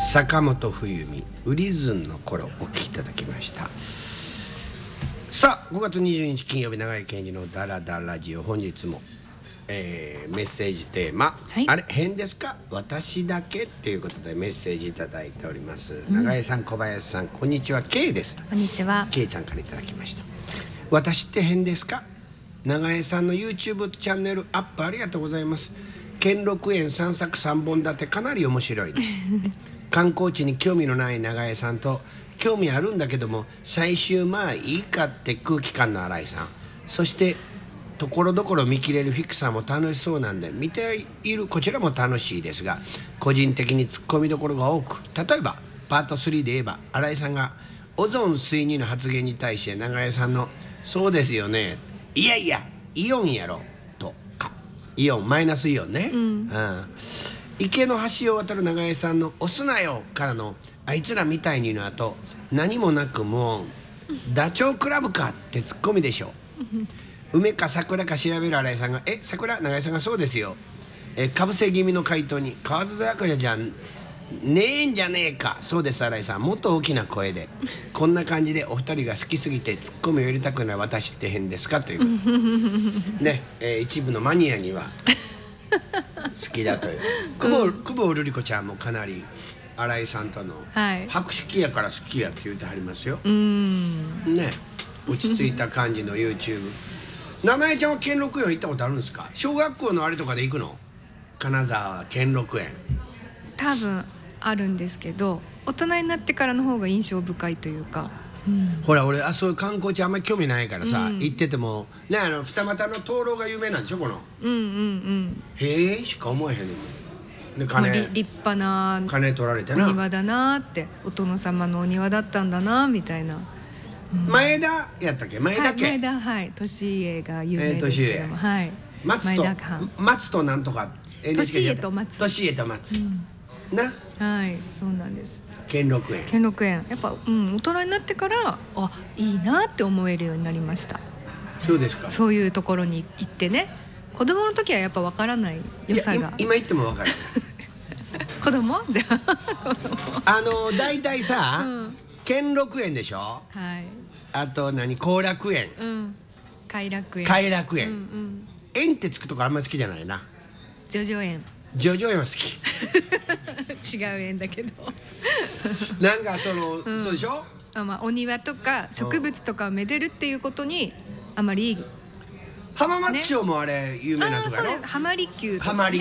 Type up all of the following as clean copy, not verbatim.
坂本冬美ウリズンの頃お聴きいただきました。さあ5月20日金曜日、長井健二のダラダラジオ、本日も、メッセージテーマ、はい、あれ変ですか私だけっていうことでメッセージいただいております、長井さん、小林さん、こんにちは、K です。 こんにちは。 K さんからいただきました。私って変ですか。長江さんの YouTube チャンネルアップありがとうございます。兼六園3作3本立て、かなり面白いです観光地に興味のない長江さんと興味あるんだけども最終まあいいかって空気感の新井さん、そしてところどころ見切れるフィクサーも楽しそうなんで見ているこちらも楽しいですが、個人的にツッコミどころが多く、例えばパート3で言えば新井さんがオゾン水2の発言に対して長江さんのそうですよね、いやいやイオンやろとか、イオンマイナスイオンね、池の橋を渡る長江さんの押すなよからのあいつらみたいにの後何もなく無音ダチョウ倶楽部かってツッコミでしょ梅か桜か調べる新井さんが桜、長江さんがそうですよ、かぶせ気味の回答に河津桜じゃねえんじゃねえか、そうです新井さん、もっと大きな声でこんな感じでお二人が好きすぎてツッコミを入れたくない私って変ですかというね、一部のマニアには好きだという久保瑠璃子ちゃんもかなり新井さんとの博識やから好きやって言うてはりますよ、ね、落ち着いた感じの YouTube 七重ちゃんは兼六園行ったことあるんですか。小学校のあれとかで行くの、金沢兼六園。 多分あるんですけど、大人になってからの方が印象深いというか、 ほら俺そういう観光地あんまり興味ないからさ、行っててもね、二股の灯籠が有名なんでしょこの、へえしか思えへんねん。で金、 立派な金取られてなお庭だなって、お殿様のお庭だったんだなみたいな、 前田やったっけ、前田家、 前田、はい、利家が有名ですけども、はい、 松となんとか、 利家と松、 な、 はい、そうなんです。 兼六園やっぱ、大人になってからいいなって思えるようになりました。 そうですか。 そういうところに行ってね、子供の時はやっぱ分からない良さが、 今言っても分からない子供じゃあだいたいさ、兼六園でしょ、 はい、 あと後楽園、 偕楽園、 園ってつくとこあんまり好きじゃないな。 叙々苑は好き違う園だけどなんかそうでしょ、 お庭とか植物とかをめでるっていうことにあまり浜松町もあれ有名なとこやろ、 浜離宮とか、 はい、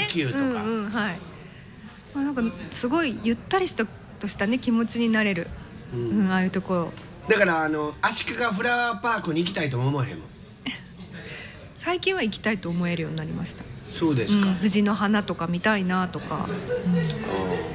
なんかすごいゆったりとしたね気持ちになれる、ああいうところだから足利フラワーパークに行きたいとも思えへんもん最近は行きたいと思えるようになりました。 そうですか、 藤の花とか見たいなとか、